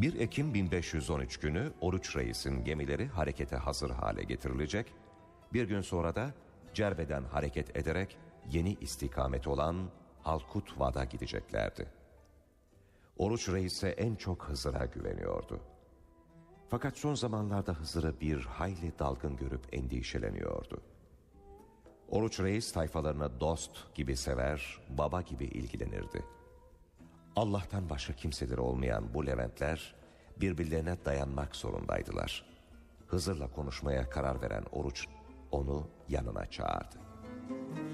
1 Ekim 1513 günü Oruç Reis'in gemileri harekete hazır hale getirilecek, bir gün sonra da Cerbe'den hareket ederek yeni istikamet olan Halkut-Vad'a gideceklerdi. Oruç Reis ise en çok Hızır'a güveniyordu. Fakat son zamanlarda Hızır'ı bir hayli dalgın görüp endişeleniyordu. Oruç Reis tayfalarını dost gibi sever, baba gibi ilgilenirdi. Allah'tan başka kimseleri olmayan bu Leventler birbirlerine dayanmak zorundaydılar. Hızır'la konuşmaya karar veren Oruç onu yanına çağırdı.